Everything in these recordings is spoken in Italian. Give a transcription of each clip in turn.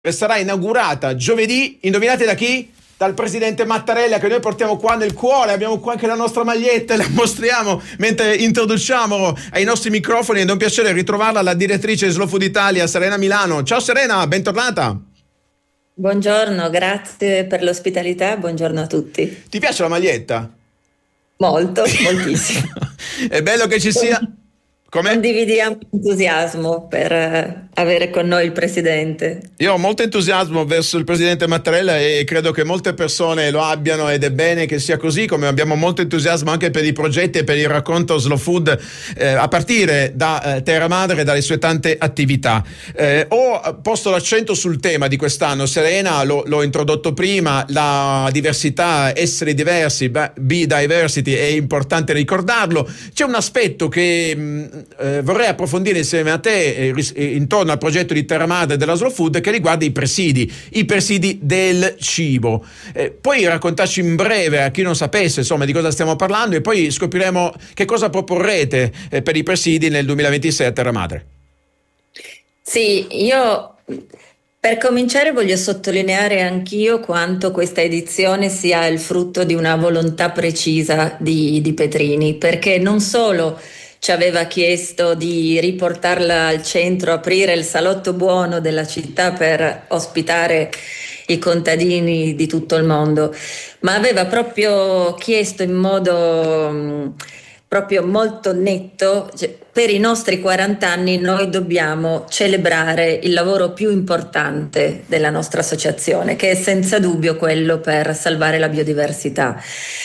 sarà inaugurata giovedì, indovinate da chi? Dal presidente Mattarella, che noi portiamo qua nel cuore. Abbiamo qua anche la nostra maglietta e la mostriamo mentre introduciamo ai nostri microfoni. Ed è un piacere ritrovarla, la direttrice Slow Food Italia, Serena Milano. Ciao Serena, bentornata. Buongiorno, grazie per l'ospitalità, buongiorno a tutti. Ti piace la maglietta? Molto, moltissimo. È bello che ci sia. Come? Condividiamo entusiasmo per avere con noi il presidente. Io ho molto entusiasmo verso il presidente Mattarella e credo che molte persone lo abbiano, ed è bene che sia così, come abbiamo molto entusiasmo anche per i progetti e per il racconto Slow Food, a partire da Terra Madre e dalle sue tante attività. Ho posto l'accento sul tema di quest'anno, Serena, l'ho introdotto prima, la diversità, essere diversi, be diversity, è importante ricordarlo. C'è un aspetto che vorrei approfondire insieme a te intorno al progetto di Terra Madre della Slow Food, che riguarda i presidi del cibo. Puoi raccontarci in breve, a chi non sapesse insomma di cosa stiamo parlando, e poi scopriremo che cosa proporrete per i presidi nel 2026 a Terra Madre. Sì, io per cominciare voglio sottolineare anch'io quanto questa edizione sia il frutto di una volontà precisa di Petrini, perché non solo ci aveva chiesto di riportarla al centro, aprire il salotto buono della città per ospitare i contadini di tutto il mondo, ma aveva proprio chiesto in modo proprio molto netto, cioè, per i nostri 40 anni noi dobbiamo celebrare il lavoro più importante della nostra associazione, che è senza dubbio quello per salvare la biodiversità.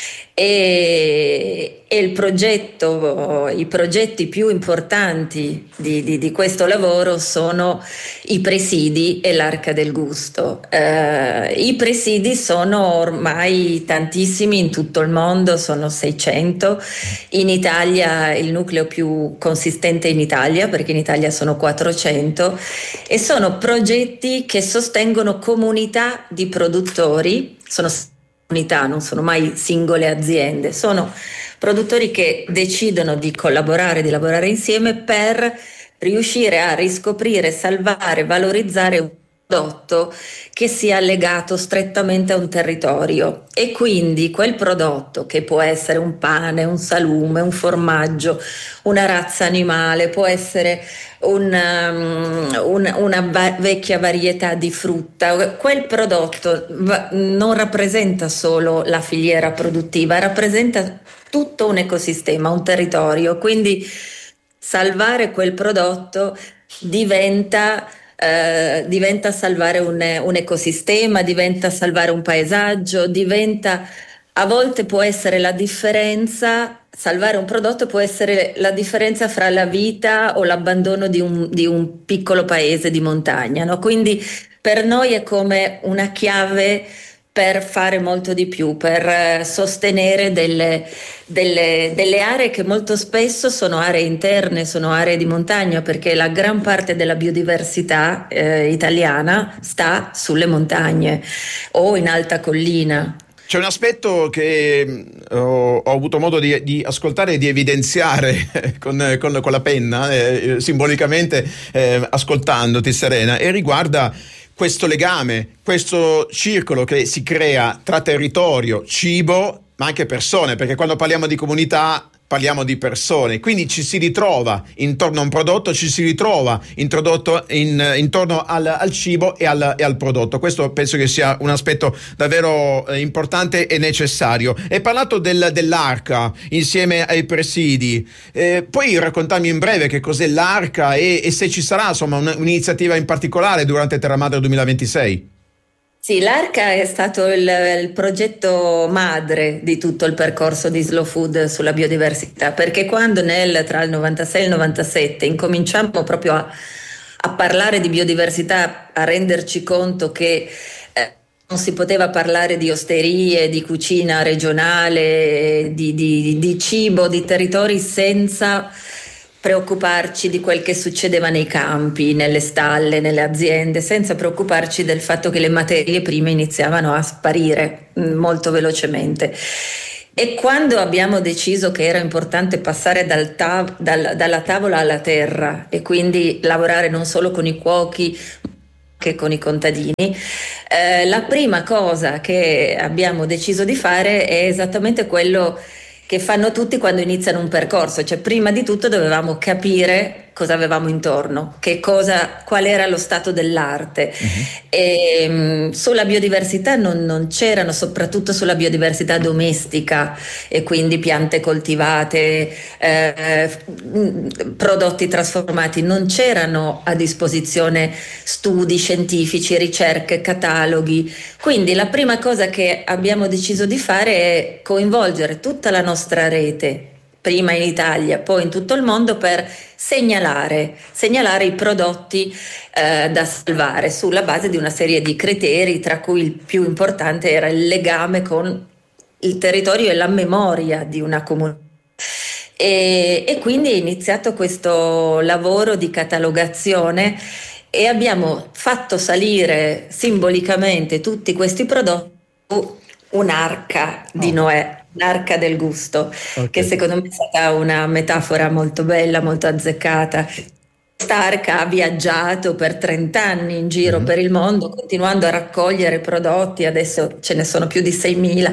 E il progetto, i progetti più importanti di questo lavoro sono i presidi e l'Arca del Gusto. I presidi sono ormai tantissimi in tutto il mondo, sono 600. In Italia il nucleo più consistente in Italia, perché in Italia sono 400, e sono progetti che sostengono comunità di produttori, non sono mai singole aziende, sono produttori che decidono di collaborare, di lavorare insieme per riuscire a riscoprire, salvare, valorizzare un prodotto che sia legato strettamente a un territorio, e quindi quel prodotto, che può essere un pane, un salume, un formaggio, una razza animale, può essere una vecchia varietà di frutta, quel prodotto non rappresenta solo la filiera produttiva, rappresenta tutto un ecosistema, un territorio, quindi salvare quel prodotto diventa salvare un ecosistema, diventa salvare un paesaggio, a volte può essere la differenza. Salvare un prodotto può essere la differenza fra la vita o l'abbandono di un piccolo paese di montagna, no? Quindi per noi è come una chiave per fare molto di più, per sostenere delle aree che molto spesso sono aree interne, sono aree di montagna, perché la gran parte della biodiversità italiana sta sulle montagne o in alta collina. C'è un aspetto che ho avuto modo di ascoltare e di evidenziare con la penna, simbolicamente, ascoltandoti, Serena, e riguarda questo legame, questo circolo che si crea tra territorio, cibo, ma anche persone, perché quando parliamo di comunità parliamo di persone, quindi ci si ritrova intorno a un prodotto, ci si ritrova intorno al cibo e al prodotto. Questo penso che sia un aspetto davvero importante e necessario. Hai parlato dell'Arca insieme ai presidi, puoi raccontarmi in breve che cos'è l'Arca e se ci sarà insomma un'iniziativa in particolare durante Terra Madre 2026? Sì, l'Arca è stato il progetto madre di tutto il percorso di Slow Food sulla biodiversità, perché quando tra il 96 e il 97 incominciamo proprio a parlare di biodiversità, a renderci conto che non si poteva parlare di osterie, di cucina regionale, di cibo, di territori senza preoccuparci di quel che succedeva nei campi, nelle stalle, nelle aziende, senza preoccuparci del fatto che le materie prime iniziavano a sparire molto velocemente. E quando abbiamo deciso che era importante passare dalla tavola alla terra, e quindi lavorare non solo con i cuochi, anche con i contadini. La prima cosa che abbiamo deciso di fare è esattamente quello che fanno tutti quando iniziano un percorso, cioè prima di tutto dovevamo capire cosa avevamo intorno, qual era lo stato dell'arte. E, sulla biodiversità non c'erano, soprattutto sulla biodiversità domestica, e quindi piante coltivate, prodotti trasformati, non c'erano a disposizione studi scientifici, ricerche, cataloghi. Quindi la prima cosa che abbiamo deciso di fare è coinvolgere tutta la nostra rete, prima in Italia, poi in tutto il mondo, per segnalare i prodotti da salvare sulla base di una serie di criteri, tra cui il più importante era il legame con il territorio e la memoria di una comunità. E quindi è iniziato questo lavoro di catalogazione e abbiamo fatto salire simbolicamente tutti questi prodotti su un'arca di Noè, l'arca del gusto, che secondo me è stata una metafora molto bella, molto azzeccata. Quest'arca ha viaggiato per 30 anni in giro per il mondo, continuando a raccogliere prodotti, adesso ce ne sono più di 6.000.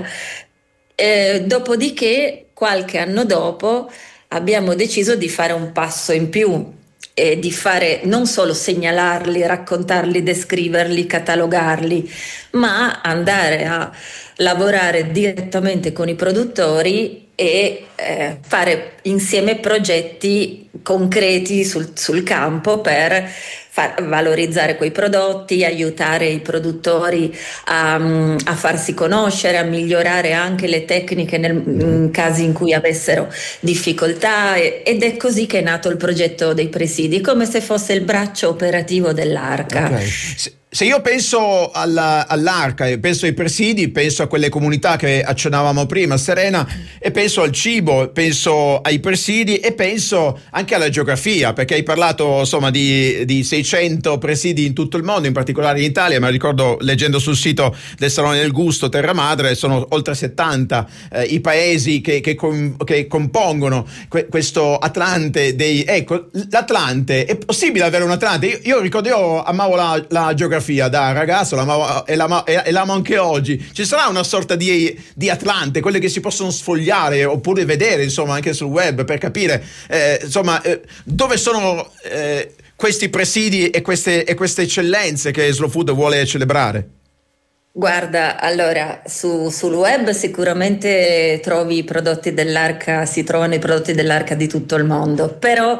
Dopodiché, qualche anno dopo, abbiamo deciso di fare un passo in più e di fare non solo segnalarli, raccontarli, descriverli, catalogarli, ma andare a lavorare direttamente con i produttori e fare insieme progetti concreti sul campo per valorizzare quei prodotti, aiutare i produttori a farsi conoscere, a migliorare anche le tecniche in casi in cui avessero difficoltà, ed è così che è nato il progetto dei presidi, come se fosse il braccio operativo dell'Arca. Se io penso all'Arca e penso ai presidi, penso a quelle comunità che accennavamo prima, Serena, e penso al cibo, penso ai presidi e penso anche alla geografia, perché hai parlato insomma di 600 presidi in tutto il mondo, in particolare in Italia, ma ricordo leggendo sul sito del Salone del Gusto Terra Madre, sono oltre 70 i paesi che compongono questo Atlante ecco, l'Atlante, è possibile avere un Atlante? Io ricordo, io amavo la geografia da ragazzo, l'amo anche oggi. Ci sarà una sorta di Atlante, quelle che si possono sfogliare oppure vedere insomma anche sul web per capire dove sono questi presidi e queste eccellenze che Slow Food vuole celebrare? Guarda, allora sul web sicuramente trovi i prodotti dell'Arca, si trovano i prodotti dell'Arca di tutto il mondo, però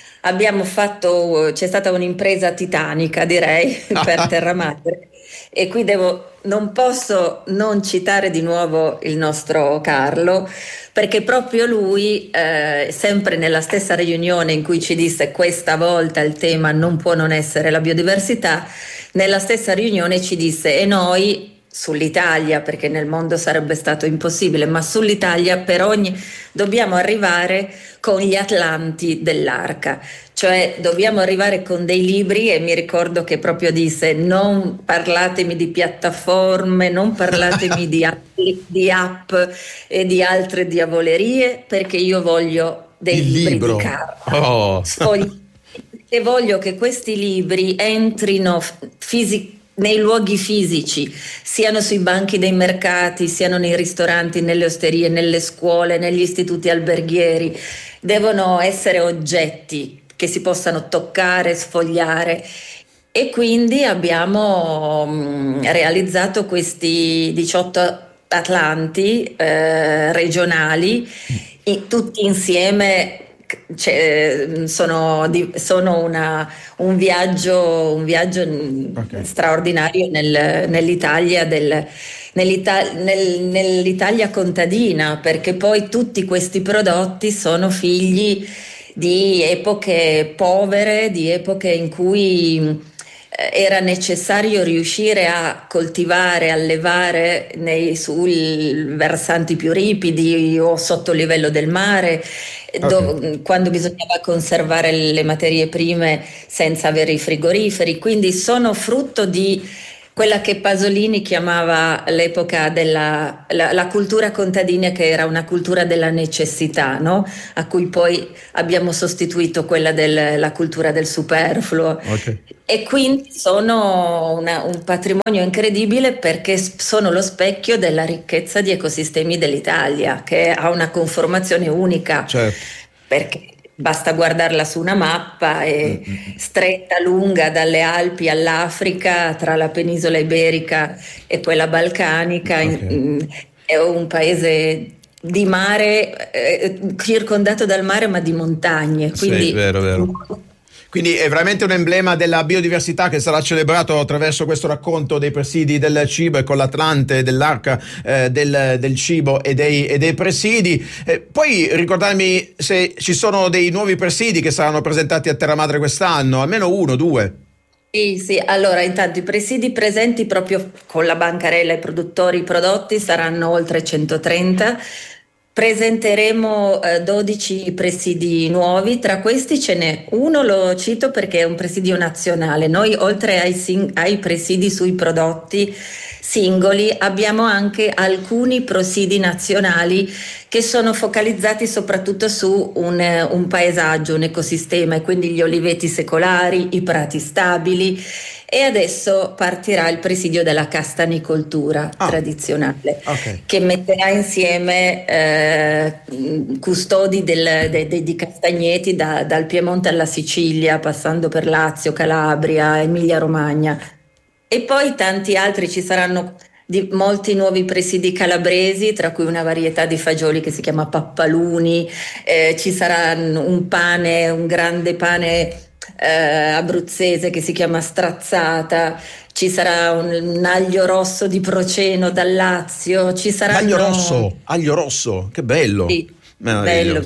c'è stata un'impresa titanica, direi, per Terra Madre, e qui non posso non citare di nuovo il nostro Carlo, perché proprio lui, sempre nella stessa riunione in cui ci disse questa volta il tema non può non essere la biodiversità, nella stessa riunione ci disse: e noi sull'Italia, perché nel mondo sarebbe stato impossibile, ma sull'Italia dobbiamo arrivare con gli Atlanti dell'Arca, cioè dobbiamo arrivare con dei libri, e mi ricordo che proprio disse: non parlatemi di piattaforme, non parlatemi di app e di altre diavolerie, perché io voglio dei libri di carta, e voglio che questi libri entrino nei luoghi fisici, siano sui banchi dei mercati, siano nei ristoranti, nelle osterie, nelle scuole, negli istituti alberghieri. Devono essere oggetti che si possano toccare, sfogliare, e quindi abbiamo realizzato questi 18 Atlanti regionali, tutti insieme. Sono un viaggio straordinario nell'Italia nell'Italia contadina, perché poi tutti questi prodotti sono figli di epoche povere, di epoche in cui era necessario riuscire a coltivare, allevare sui versanti più ripidi o sotto il livello del mare, quando bisognava conservare le materie prime senza avere i frigoriferi. Quindi sono frutto di quella che Pasolini chiamava all'epoca la cultura contadina, che era una cultura della necessità, no? A cui poi abbiamo sostituito quella della cultura del superfluo. Okay. E quindi sono un patrimonio incredibile, perché sono lo specchio della ricchezza di ecosistemi dell'Italia, che ha una conformazione unica. Certo. Perché basta guardarla su una mappa, è stretta, lunga, dalle Alpi all'Africa, tra la penisola iberica e quella balcanica. Okay. È un paese di mare, circondato dal mare, ma di montagne. Quindi, sì, vero. Quindi è veramente un emblema della biodiversità che sarà celebrato attraverso questo racconto dei presidi del cibo, e con l'Atlante, dell'arca del cibo e dei presidi. Poi ricordarmi se ci sono dei nuovi presidi che saranno presentati a Terra Madre quest'anno, almeno 1, 2. Sì, allora intanto i presidi presenti proprio con la bancarella, i produttori, i prodotti saranno oltre 130. Presenteremo 12 presidi nuovi, tra questi ce n'è uno, lo cito perché è un presidio nazionale. Noi, oltre ai presidi sui prodotti singoli, abbiamo anche alcuni presidi nazionali che sono focalizzati soprattutto su un paesaggio, un ecosistema, e quindi gli oliveti secolari, i prati stabili. E adesso partirà il presidio della castanicoltura tradizionale, che metterà insieme custodi di castagneti dal Piemonte alla Sicilia, passando per Lazio, Calabria, Emilia Romagna. E poi tanti altri, ci saranno molti nuovi presidi calabresi, tra cui una varietà di fagioli che si chiama Pappaluni, ci sarà un grande pane abruzzese che si chiama Strazzata, ci sarà un aglio rosso di Proceno dal Lazio, ci saranno aglio rosso, che bello, sì, bello,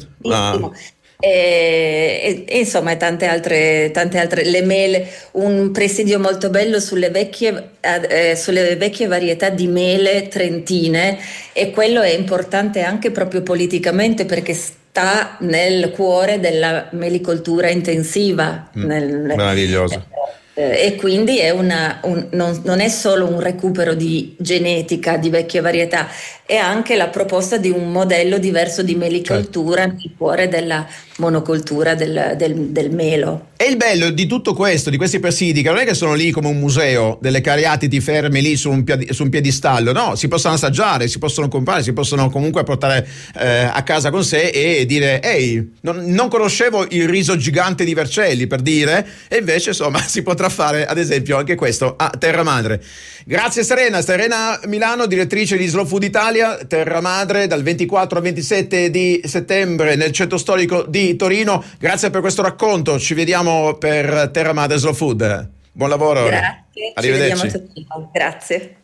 e insomma tante altre, le mele, un presidio molto bello sulle vecchie varietà di mele trentine, e quello è importante anche proprio politicamente, perché sta nel cuore della melicoltura intensiva. Meraviglioso. E quindi non è solo un recupero di genetica di vecchie varietà, è anche la proposta di un modello diverso di melicoltura nel cuore della monocoltura del melo. E il bello di tutto questo, di questi presidi, che non è che sono lì come un museo, delle cariatidi ferme lì su un piedistallo, no, si possono assaggiare, si possono comprare, si possono comunque portare a casa con sé e dire: ehi, non conoscevo il riso gigante di Vercelli, per dire, e invece insomma si potrà fare ad esempio anche questo a Terra Madre. Grazie Serena Milano, direttrice di Slow Food Italia. Terra Madre dal 24 al 27 di settembre nel centro storico di Torino. Grazie per questo racconto, ci vediamo per Terra Madre Slow Food. Buon lavoro. Grazie, arrivederci. Ci vediamo tutti. Grazie.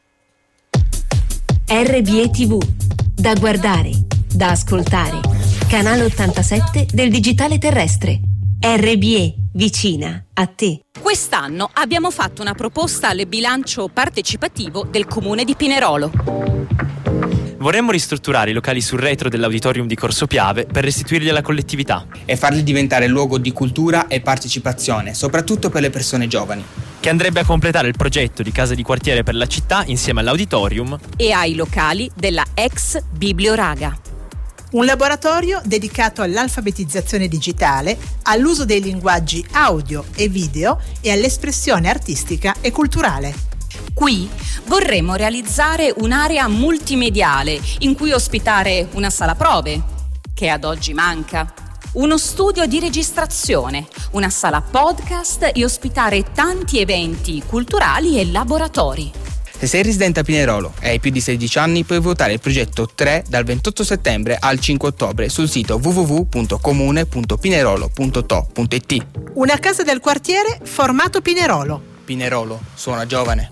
RBE TV, da guardare, da ascoltare. Canale 87 del digitale terrestre. RBE, vicina a te. Quest'anno abbiamo fatto una proposta al bilancio partecipativo del Comune di Pinerolo. Vorremmo ristrutturare i locali sul retro dell'auditorium di Corso Piave per restituirli alla collettività e farli diventare luogo di cultura e partecipazione, soprattutto per le persone giovani. Che andrebbe a completare il progetto di casa di quartiere per la città insieme all'auditorium e ai locali della ex Biblioraga. Un laboratorio dedicato all'alfabetizzazione digitale, all'uso dei linguaggi audio e video e all'espressione artistica e culturale. Qui vorremmo realizzare un'area multimediale in cui ospitare una sala prove, che ad oggi manca, uno studio di registrazione, una sala podcast e ospitare tanti eventi culturali e laboratori. Se sei residente a Pinerolo e hai più di 16 anni, puoi votare il progetto 3 dal 28 settembre al 5 ottobre sul sito www.comune.pinerolo.to.it. Una casa del quartiere formato Pinerolo. Pinerolo suona giovane.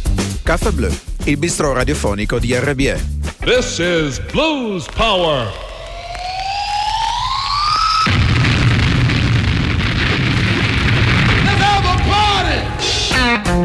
Caffè Blu, il bistrò radiofonico di RBE. This is Blues Power.